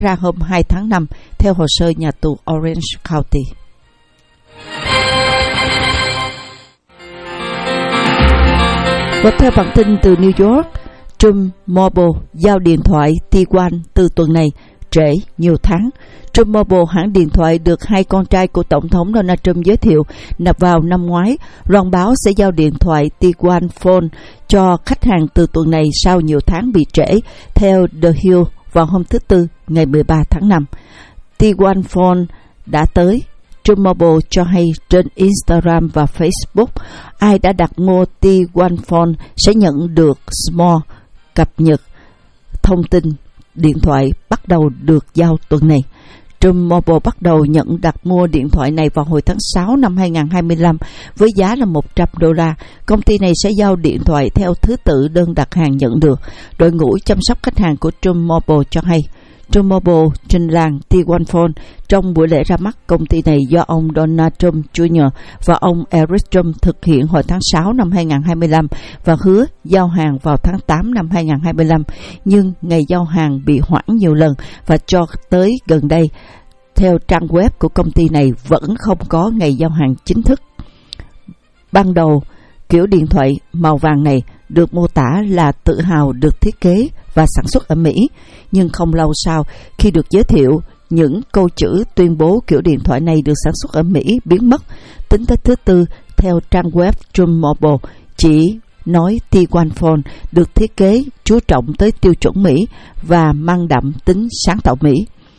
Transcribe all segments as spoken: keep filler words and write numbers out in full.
ra hôm hai tháng năm theo hồ sơ nhà tù Orange County. Và theo bản tin từ New York, Trump Mobile giao điện thoại T một từ tuần này trễ nhiều tháng. Trump Mobile, hãng điện thoại được hai con trai của Tổng thống Donald Trump giới thiệu nạp vào năm ngoái, loan báo sẽ giao điện thoại T một Phone cho khách hàng từ tuần này sau nhiều tháng bị trễ, theo The Hill vào hôm thứ Tư ngày mười ba tháng năm. T một Phone đã tới. Trump Mobile cho hay trên Instagram và Facebook, ai đã đặt mua T một Phone sẽ nhận được Small cập nhật thông tin điện thoại bắt đầu được giao tuần này. Trump Mobile bắt đầu nhận đặt mua điện thoại này vào hồi tháng sáu năm hai nghìn không trăm hai mươi lăm với giá là một trăm đô la. Công ty này sẽ giao điện thoại theo thứ tự đơn đặt hàng nhận được. Đội ngũ chăm sóc khách hàng của Trump Mobile cho hay Trump Mobile trên làng T một Phone trong buổi lễ ra mắt công ty này do ông Donald Trump Junior và ông Eric Trump thực hiện hồi tháng sáu năm hai nghìn không trăm hai mươi lăm và hứa giao hàng vào tháng tám năm hai nghìn không trăm hai mươi lăm, nhưng ngày giao hàng bị hoãn nhiều lần và cho tới gần đây, theo trang web của công ty này, vẫn không có ngày giao hàng chính thức. Ban đầu, kiểu điện thoại màu vàng này được mô tả là tự hào được thiết kế và sản xuất ở Mỹ, nhưng không lâu sau khi được giới thiệu, những câu chữ tuyên bố kiểu điện thoại này được sản xuất ở Mỹ biến mất. Tính tới thứ Tư, theo trang web Trump Mobile, chỉ nói T một Phone được thiết kế chú trọng tới tiêu chuẩn Mỹ và mang đậm tính sáng tạo Mỹ.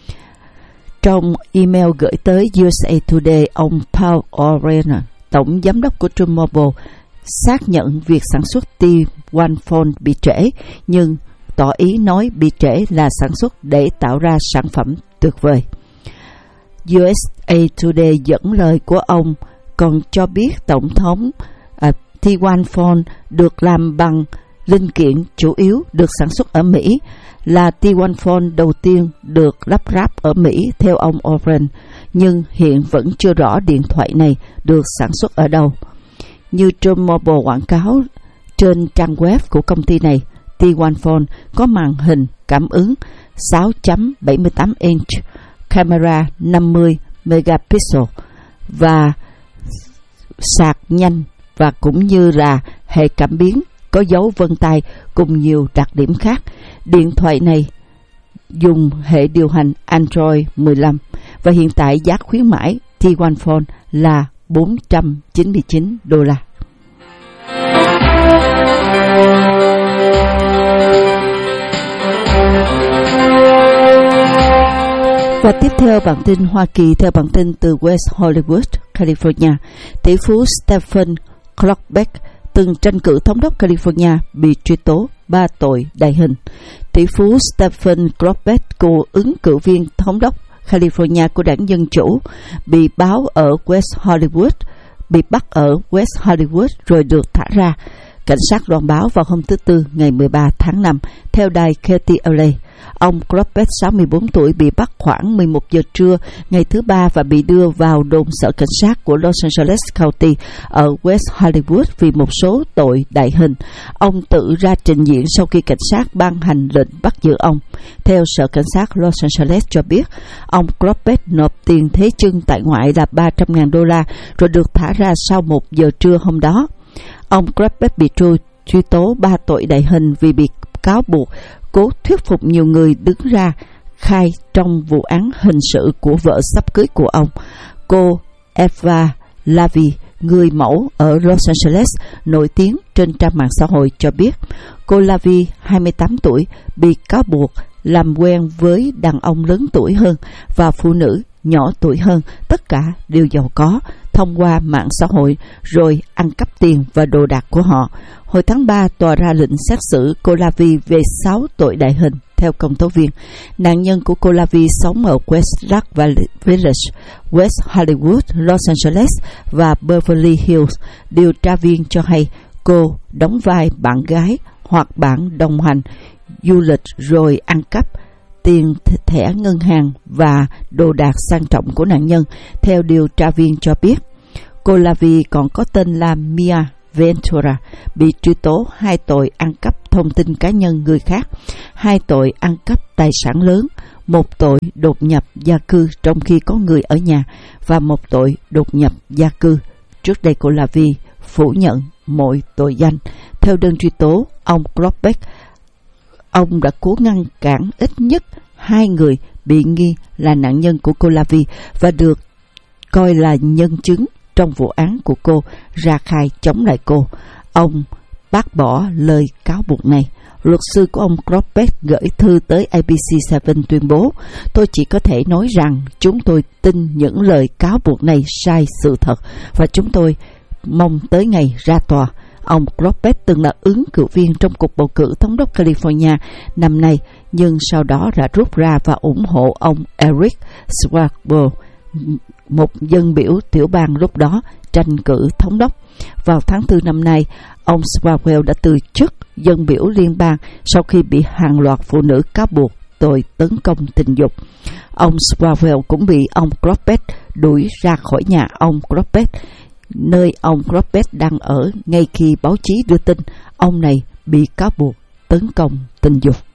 Trong email gửi tới u ét a Today, ông Paul O'Reilly, tổng giám đốc của Trump Mobile, xác nhận việc sản xuất T một Phone bị trễ, nhưng tỏ ý nói bị trễ là sản xuất để tạo ra sản phẩm tuyệt vời. u ét a Today dẫn lời của ông còn cho biết Tổng thống uh, T một Phone được làm bằng linh kiện chủ yếu được sản xuất ở Mỹ, là T một Phone đầu tiên được lắp ráp ở Mỹ theo ông O'Reilly, nhưng hiện vẫn chưa rõ điện thoại này được sản xuất ở đâu. Như Trump Mobile quảng cáo trên trang web của công ty này, T một Phone có màn hình cảm ứng sáu phẩy bảy mươi tám inch, camera năm mươi megapixel và sạc nhanh, và cũng như là hệ cảm biến có dấu vân tay cùng nhiều đặc điểm khác. Điện thoại này dùng hệ điều hành Android mười lăm và hiện tại giá khuyến mãi T một Phone là bốn trăm chín mươi chín đô la. Và tiếp theo bản tin Hoa Kỳ, theo bản tin từ West Hollywood, California, tỷ phú Stephen Klobuchar, từng tranh cử thống đốc California, bị truy tố ba tội đày hình. Tỷ phú Stephen Klobuchar, cựu ứng cử viên thống đốc California của đảng Dân Chủ, bị báo ở West Hollywood, bị bắt ở West Hollywood rồi được thả ra. Cảnh sát loan báo vào hôm thứ Tư ngày mười ba tháng năm theo đài K T L A. Ông Klobuchar, sáu mươi bốn tuổi, bị bắt khoảng mười một giờ trưa ngày thứ Ba và bị đưa vào đồn sở cảnh sát của Los Angeles County ở West Hollywood vì một số tội đày hình. Ông tự ra trình diện sau khi cảnh sát ban hành lệnh bắt giữ ông. Theo sở cảnh sát Los Angeles cho biết, ông Klobuchar nộp tiền thế chân tại ngoại là ba trăm nghìn đô la rồi được thả ra sau một giờ trưa hôm đó. Ông Klobuchar bị truy tố ba tội đày hình vì bị cáo buộc cố thuyết phục nhiều người đứng ra khai trong vụ án hình sự của vợ sắp cưới của ông, cô Eva Lavi, người mẫu ở Los Angeles nổi tiếng trên trang mạng xã hội, cho biết cô Lavi, hai mươi tám tuổi, bị cáo buộc làm quen với đàn ông lớn tuổi hơn và phụ nữ nhỏ tuổi hơn, tất cả đều giàu có, thông qua mạng xã hội rồi ăn cắp tiền và đồ đạc của họ. Hồi tháng ba, tòa ra lệnh xét xử cô Lavi về sáu tội đày hình. Theo công tố viên, nạn nhân của cô Lavi sống ở West Rock Village, West Hollywood, Los Angeles và Beverly Hills. Điều tra viên cho hay cô đóng vai bạn gái hoặc bạn đồng hành du lịch rồi ăn cắp tiền thẻ ngân hàng và đồ đạc sang trọng của nạn nhân. Theo điều tra viên cho biết, cô Lavi còn có tên là Mia Ventura, bị truy tố hai tội ăn cắp thông tin cá nhân người khác, hai tội ăn cắp tài sản lớn, một tội đột nhập gia cư trong khi có người ở nhà và một tội đột nhập gia cư. Trước đây cô Lavie phủ nhận mọi tội danh. Theo đơn truy tố, ông Grobbeck, ông đã cố ngăn cản ít nhất hai người bị nghi là nạn nhân của cô Lavie và được coi là nhân chứng trong vụ án của cô ra khai chống lại cô. Ông bác bỏ lời cáo buộc này. Luật sư của ông Grobbeck gửi thư tới A B C bảy tuyên bố: "Tôi chỉ có thể nói rằng chúng tôi tin những lời cáo buộc này sai sự thật và chúng tôi mong tới ngày ra tòa." Ông Grobbeck từng là ứng cử viên trong cuộc bầu cử thống đốc California năm nay, nhưng sau đó đã rút ra và ủng hộ ông Eric Swalwell, một dân biểu tiểu bang lúc đó, tranh cử thống đốc. Vào tháng tư năm nay, ông Swalwell đã từ chức dân biểu liên bang sau khi bị hàng loạt phụ nữ cáo buộc tội tấn công tình dục. Ông Swalwell cũng bị ông Grobbeck đuổi ra khỏi nhà ông Grobbeck, nơi ông Grobbeck đang ở, ngay khi báo chí đưa tin ông này bị cáo buộc tấn công tình dục.